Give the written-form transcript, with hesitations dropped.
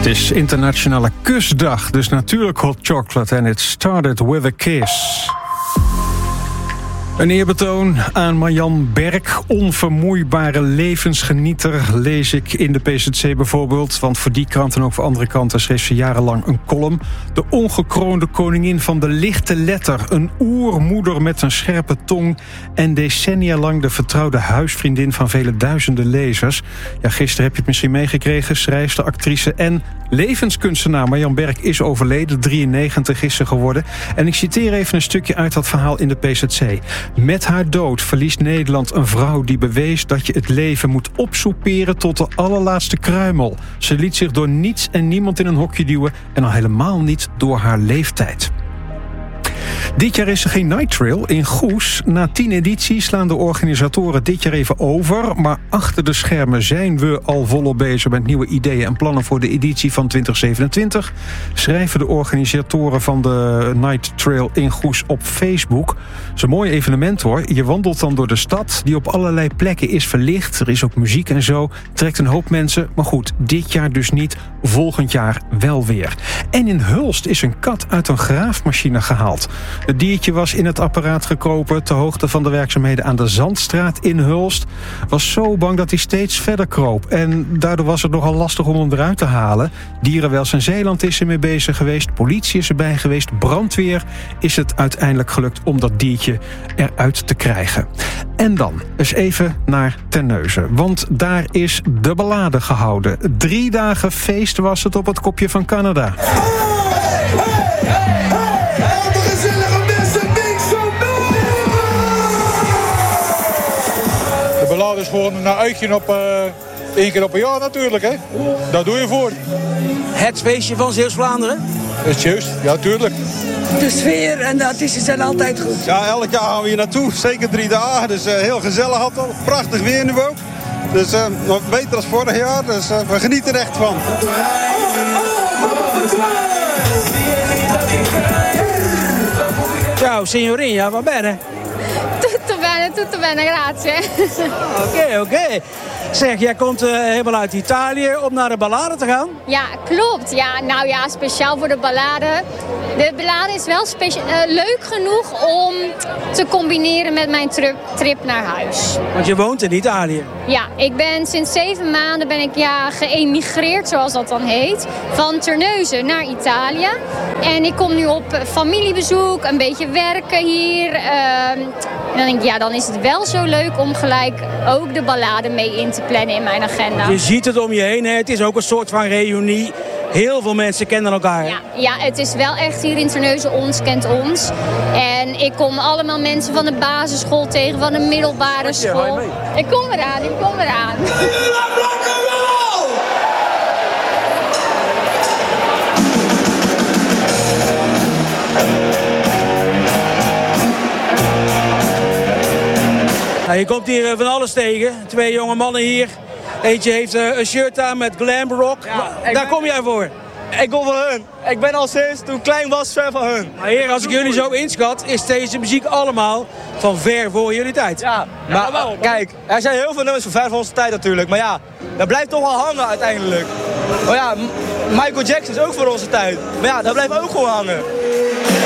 Het is internationale kusdag, dus natuurlijk hot chocolate and it started with a kiss. Een eerbetoon aan Marjan Berk, onvermoeibare levensgenieter, lees ik in de PZC bijvoorbeeld. Want voor die krant en ook voor andere kranten schreef ze jarenlang een column. De ongekroonde koningin van de lichte letter, een oermoeder met een scherpe tong en decennia lang de vertrouwde huisvriendin van vele duizenden lezers. Ja, gisteren heb je het misschien meegekregen, schrijfster, actrice en levenskunstenaar Marjan Berk is overleden, 93 is ze geworden. En ik citeer even een stukje uit dat verhaal in de PZC. Met haar dood verliest Nederland een vrouw die bewees dat je het leven moet opsoeperen tot de allerlaatste kruimel. Ze liet zich door niets en niemand in een hokje duwen en al helemaal niet door haar leeftijd. Dit jaar is er geen Night Trail in Goes. Na 10 edities slaan de organisatoren dit jaar even over. Maar achter de schermen zijn we al volop bezig met nieuwe ideeën en plannen voor de editie van 2027. Schrijven de organisatoren van de Night Trail in Goes op Facebook. Dat is een mooi evenement hoor. Je wandelt dan door de stad die op allerlei plekken is verlicht. Er is ook muziek en zo. Trekt een hoop mensen. Maar goed, dit jaar dus niet. Volgend jaar wel weer. En in Hulst is een kat uit een graafmachine gehaald. Het diertje was in het apparaat gekropen ter hoogte van de werkzaamheden aan de Zandstraat in Hulst. Was zo bang dat hij steeds verder kroop. En daardoor was het nogal lastig om hem eruit te halen. Dierenwelzijn Zeeland is ermee bezig geweest. Politie is erbij geweest. Brandweer is het uiteindelijk gelukt om dat diertje eruit te krijgen. En dan eens even naar Terneuzen. Want daar is de ballade gehouden. 3 dagen feest was het op het kopje van Canada. De ballade is gewoon een uitje op 1 keer op een jaar natuurlijk, hè. Daar doe je voor. Het feestje van Zeeuws-Vlaanderen? Dat is juist, ja tuurlijk. De sfeer en de artiesten zijn altijd goed. Ja, elk jaar gaan we hier naartoe. Zeker 3 dagen, dus heel gezellig had al. Prachtig weer nu ook. Dus nog beter dan vorig jaar, dus we genieten er echt van. Ciao, signorina, va bene? Tutto bene, grazie. Oké. Zeg, jij komt helemaal uit Italië om naar de ballade te gaan? Ja, klopt. Ja, nou ja, speciaal voor de ballade. De ballade is wel leuk genoeg om te combineren met mijn trip naar huis. Want je woont in Italië? Ja, ik ben sinds 7 maanden geëmigreerd, zoals dat dan heet, van Terneuzen naar Italië. En ik kom nu op familiebezoek, een beetje werken hier. En dan denk ik, ja, dan is het wel zo leuk om gelijk ook de ballade mee in te plannen in mijn agenda. Je ziet het om je heen, hè? Het is ook een soort van reunie. Heel veel mensen kennen elkaar. Hè? Ja, het is wel echt hier in Terneuzen, ons kent ons. En ik kom allemaal mensen van de basisschool tegen, van de middelbare school. Ik kom eraan. Nou, je komt hier van alles tegen. 2 jonge mannen hier. Eentje heeft een shirt aan met glam rock. Ja, daar kom jij voor? Ik kom van hun. Ik ben al sinds toen ik klein was fan van hun. Maar heer, als ik jullie zo inschat, is deze muziek allemaal van ver voor jullie tijd. Ja, maar kijk, er zijn heel veel nummers van ver voor onze tijd natuurlijk. Maar ja, dat blijft toch wel hangen uiteindelijk. Maar ja, Michael Jackson is ook voor onze tijd. Maar ja, dat blijft ook gewoon hangen.